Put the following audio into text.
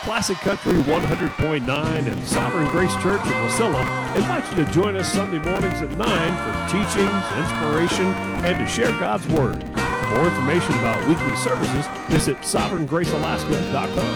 Classic Country 100.9 and Sovereign Grace Church in Wasilla invite you to join us Sunday mornings at 9 for teachings, inspiration, and to share God's Word. For more information about weekly services, visit sovereigngracealaska.com.